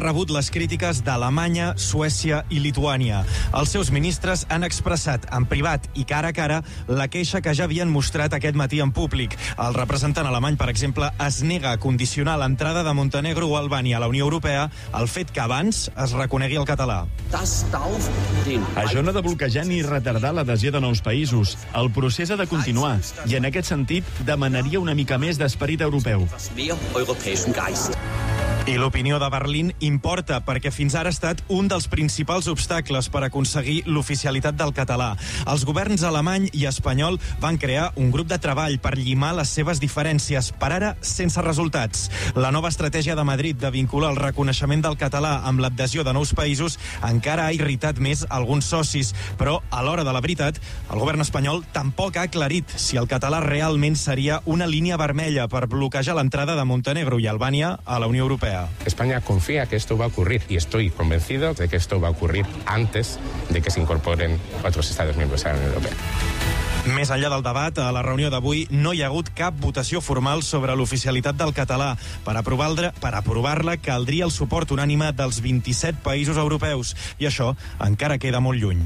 rebut les crítiques d'Alemanya, Suècia i Lituània. Els seus ministres han expressat en privat i cara a cara la queixa que ja havien mostrat aquest matí en públic. El representant alemany, per exemple, es nega a condicionar l'entrada de Montenegro o Albània a la Unió Europea al fet que abans es reconegui el català. Això no ha de bloquejar ni retardar l'adhesió de nous països. El procés ha de continuar i, en aquest sentit, demanaria una mica més d'esperit europeu. I l'opinió de Berlín importa, perquè fins ara ha estat un dels principals obstacles per aconseguir l'oficialitat del català. Els governs alemany i espanyol van crear un grup de treball per llimar les seves diferències, per ara sense resultats. La nova estratègia de Madrid de vincular el reconeixement del català amb l'adhesió de nous països encara ha irritat més alguns socis, però a l'hora de la veritat, el govern espanyol tampoc ha aclarit si el català realment seria una línia vermella per bloquejar l'entrada de Montenegro i Albània a la Unió Europea. España confía que esto va a ocurrir y estoy convencido de que esto va a ocurrir antes de que se incorporen otros Estados miembros a la Unión Europea. Més enllà del debat, a la reunió d'avui no hi ha hagut cap votació formal sobre l'oficialitat del català. Per aprovar-la caldria el suport unànime dels 27 països europeus, i això encara queda molt lluny.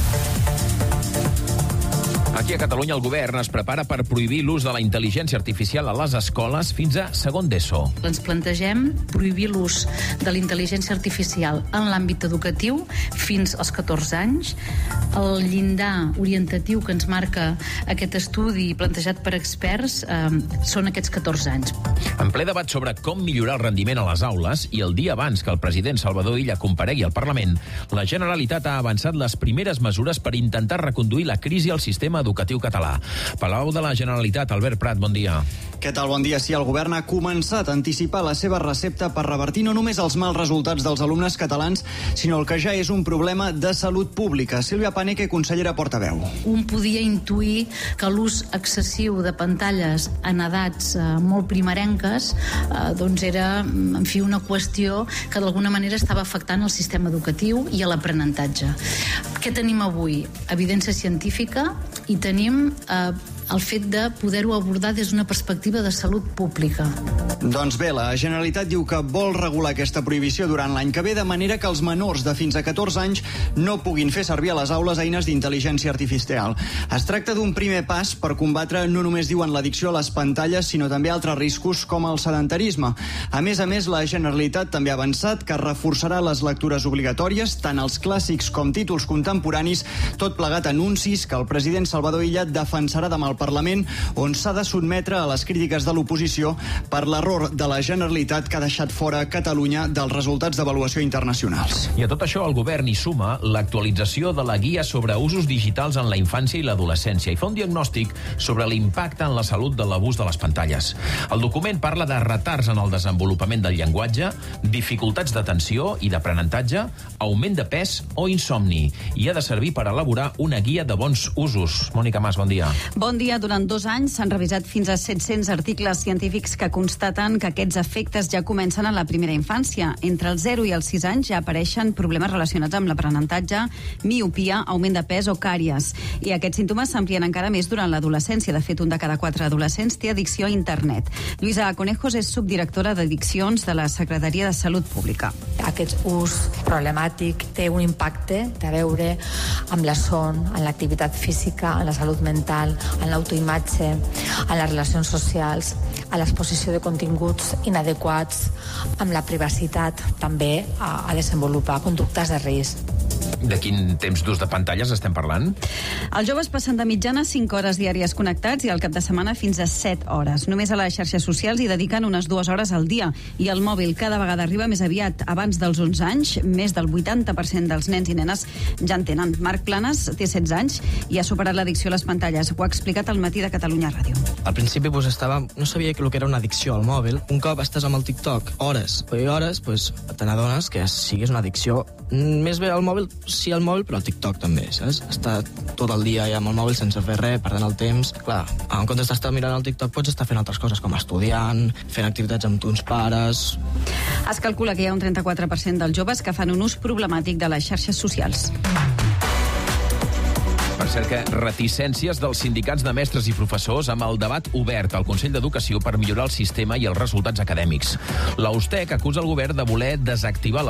Aquí a Catalunya el govern es prepara per prohibir l'ús de la intel·ligència artificial a les escoles fins a segon d'ESO. Ens plantegem prohibir l'ús de la intel·ligència artificial en l'àmbit educatiu fins als 14 anys. El llindar orientatiu que ens marca aquest estudi plantejat per experts són aquests 14 anys. En ple debat sobre com millorar el rendiment a les aules i el dia abans que el president Salvador Illa comparegui al Parlament, la Generalitat ha avançat les primeres mesures per intentar reconduir la crisi al sistema educatiu català. Palau de la Generalitat, Albert Prat, bon dia. Què tal? Bon dia. Sí, el govern ha començat a anticipar la seva recepta per revertir no només els mals resultats dels alumnes catalans, sinó el que ja és un problema de salut pública. Sílvia Paneque, consellera portaveu. Un podia intuir que l'ús excessiu de pantalles en edats molt primerenques doncs era, en fi, una qüestió que d'alguna manera estava afectant el sistema educatiu i l'aprenentatge. Què tenim avui? Evidència científica i tenim el fet de poder-ho abordar des d'una perspectiva de salut pública. Doncs bé, la Generalitat diu que vol regular aquesta prohibició durant l'any que ve, de manera que els menors de fins a 14 anys no puguin fer servir a les aules eines d'intel·ligència artificial. Es tracta d'un primer pas per combatre no només, diuen, l'addicció a les pantalles, sinó també altres riscos com el sedentarisme. A més, la Generalitat també ha avançat que reforçarà les lectures obligatòries, tant els clàssics com títols contemporanis, tot plegat anuncis que el president Salvador Illa defensarà demà al Parlament, on s'ha de sotmetre a les crítiques de l'oposició per l'error de la Generalitat que ha deixat fora Catalunya dels resultats d'avaluació internacionals. I a tot això el govern hi suma l'actualització de la guia sobre usos digitals en la infància i l'adolescència i fa un diagnòstic sobre l'impacte en la salut de l'abús de les pantalles. El document parla de retards en el desenvolupament del llenguatge, dificultats d'atenció i d'aprenentatge, augment de pes o insomni, i ha de servir per elaborar una guia de bons usos. Mònica Mas, bon dia. Bon dia. Durant 2 anys s'han revisat fins a 700 articles científics que constaten que aquests efectes ja comencen a la primera infància. Entre els 0 i els 6 anys ja apareixen problemes relacionats amb l'aprenentatge, miopia, augment de pes o càries. I aquests símptomes s'amplien encara més durant l'adolescència. De fet, 1 de cada 4 adolescents té addicció a internet. Lluïsa Conejos és subdirectora d'addiccions de la Secretaria de Salut Pública. Aquest ús problemàtic té un impacte a veure amb la son, amb l'activitat física, amb la salut mental, en l'autoimatge, en les relacions socials, a l'exposició de continguts inadequats, amb la privacitat, també a desenvolupar conductes de risc. De quin temps d'ús de pantalles estem parlant? Els joves passen de mitjana 5 hores diàries connectats i al cap de setmana fins a 7 hores. Només a les xarxes socials hi dediquen unes 2 hores al dia i el mòbil cada vegada arriba més aviat. Abans dels 11 anys, més del 80% dels nens i nenes ja en tenen. Marc Planes té 16 anys i ha superat l'addicció a les pantalles. Ho ha explicat al Matí de Catalunya Ràdio. Al principi no sabia el que era una addicció al mòbil. Un cop estàs amb el TikTok hores i hores, te n'adones que sí que és una addicció. Més bé al mòbil, sí al mòbil, però al TikTok també, saps? Estar tot el dia ja amb el mòbil sense fer res, perdent el temps. Clar, en comptes d'estar mirant el TikTok pots estar fent altres coses, com estudiant, fent activitats amb tons pares. Es calcula que hi ha un 34% dels joves que fan un ús problemàtic de les xarxes socials. Per cert que reticències dels sindicats de mestres i professors amb el debat obert al Consell d'Educació per millorar el sistema i els resultats acadèmics. La USTEC acusa el govern de voler desactivar